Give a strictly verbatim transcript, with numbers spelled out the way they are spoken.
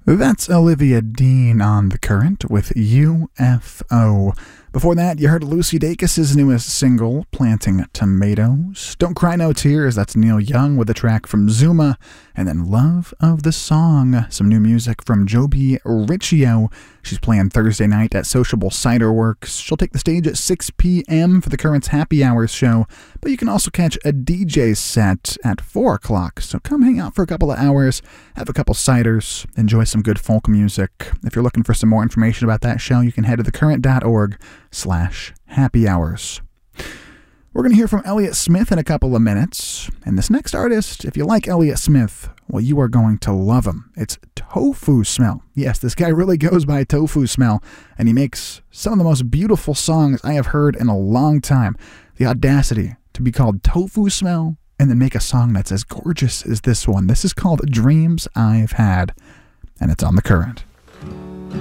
That's Olivia Dean on The Current with U F O. Before that, you heard Lucy Dacus' newest single, Planting Tomatoes. Don't Cry No Tears, that's Neil Young with a track from Zuma. And then Love of the Song, some new music from Joby Riccio. She's playing Thursday night at Sociable Cider Works. She'll take the stage at six p.m. for the Current's Happy Hours show, but you can also catch a D J set at four o'clock. So come hang out for a couple of hours, have a couple ciders, enjoy some good folk music. If you're looking for some more information about that show, you can head to thecurrent.org slash happy hours. We're going to hear from Elliott Smith in a couple of minutes. And this next artist, if you like Elliott Smith, well, you are going to love him. It's Tofu Smell. Yes, this guy really goes by Tofu Smell, and he makes some of the most beautiful songs I have heard in a long time. The audacity to be called Tofu Smell and then make a song that's as gorgeous as this one. This is called Dreams I've Had, and it's on The Current.